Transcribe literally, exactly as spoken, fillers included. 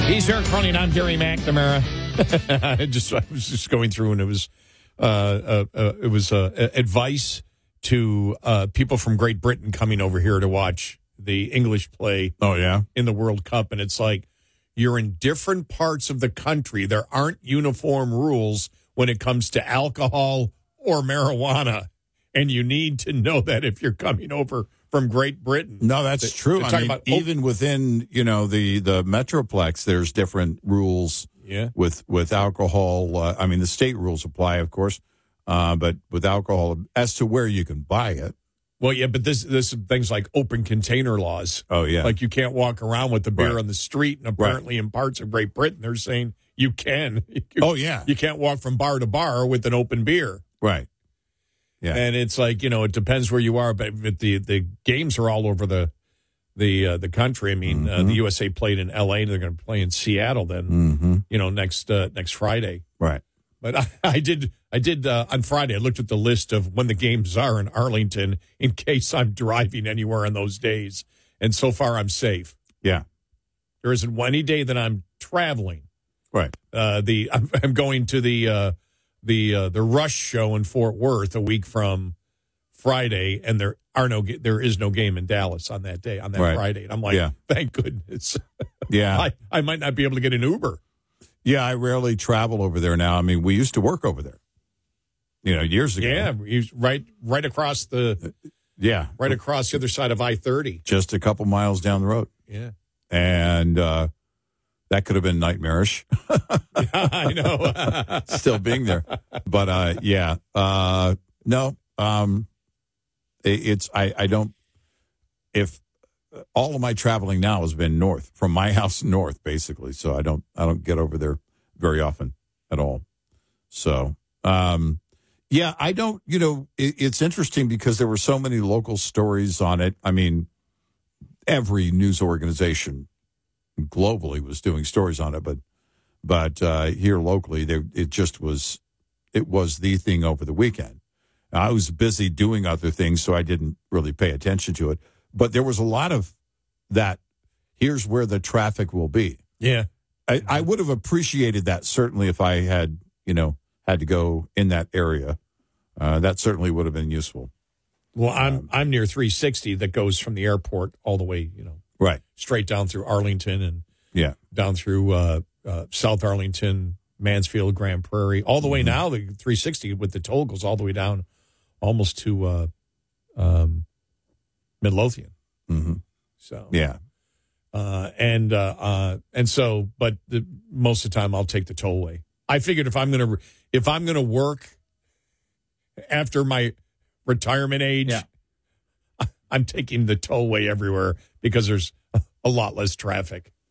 He's Eric Cronin. I'm Gary McNamara. I just I was just going through, and it was uh, uh, uh, it was uh, advice to uh, people from Great Britain coming over here to watch the English play. Oh yeah, in the World Cup, and it's like you're in different parts of the country. There aren't uniform rules when it comes to alcohol or marijuana, and you need to know that if you're coming over from Great Britain. No, that's they, true. I mean, about, even oh, within, you know, the, the Metroplex, there's different rules yeah. with, with alcohol. Uh, I mean, the state rules apply, of course, uh, but with alcohol, as to where you can buy it. Well, yeah, but this this things like open container laws. Oh, yeah. Like you can't walk around with the beer right. on the street, and apparently right. in parts of Great Britain, they're saying you can. You, oh, yeah. You can't walk from bar to bar with an open beer. Right. Yeah. And it's like, you know, it depends where you are, but the the games are all over the the uh, the country. I mean, mm-hmm. uh, the U S A played in L A, and they're going to play in Seattle then, mm-hmm. you know, next uh, next Friday. Right. But I, I did I did uh, on Friday. I looked at the list of when the games are in Arlington in case I'm driving anywhere on those days, and so far I'm safe. Yeah. There isn't any day that I'm traveling. Right. Uh, the I'm, I'm going to the. Uh, the uh, the Rush show in Fort Worth a week from Friday, and there are no there is no game in Dallas on that day on that right. Friday. And I'm like, yeah. thank goodness. Yeah, I, I might not be able to get an Uber. Yeah, I rarely travel over there now. I mean, we used to work over there, you know, years ago. Yeah, right right across the yeah right across the other side of I thirty, just a couple miles down the road. Yeah, and uh, that could have been nightmarish. Yeah, I know. Still being there. But, uh, yeah. Uh, no, um, it, it's, I, I don't, if all of my traveling now has been north, from my house north, basically. So I don't, I don't get over there very often at all. So, um, yeah, I don't, you know, it, it's interesting because there were so many local stories on it. I mean, every news organization globally was doing stories on it, but but uh, here locally, they, it just was it was the thing over the weekend. I was busy doing other things, so I didn't really pay attention to it. But there was a lot of that. Here's where the traffic will be. Yeah, I, I would have appreciated that certainly if I had you know had to go in that area. Uh, that certainly would have been useful. Well, I'm um, I'm near three sixty that goes from the airport all the way, you know. Right. Straight down through Arlington and yeah, down through uh, uh, South Arlington, Mansfield, Grand Prairie, all the way mm-hmm. now. The three sixty with the toll goes all the way down almost to uh, um, Midlothian. Mm-hmm. So yeah, uh, and uh, uh, and so, but the, most of the time I'll take the tollway. I figured if I'm gonna if I'm gonna work after my retirement age. Yeah. I'm taking the tollway everywhere because there's a lot less traffic.